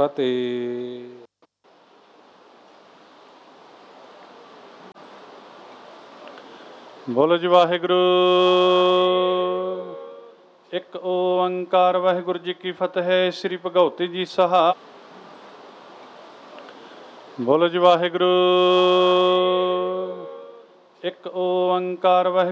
ਫਤਿਹ। ਬੋਲੋ ਜੀ ਵਾਹਿਗੁਰੂ। ਇੱਕ ਓੰਕਾਰ ਵਾਹਿਗੁਰੂ ਜੀ ਕੀ ਫਤਿਹ। ਸ੍ਰੀ ਭਗਉਤੀ ਜੀ ਸਹਾ। ਬੋਲੋ ਜੀ ਵਾਹਿਗੁਰੂ। ਇੱਕ ਓੰਕਾਰ ਵਾਹਿਗੁਰੂ।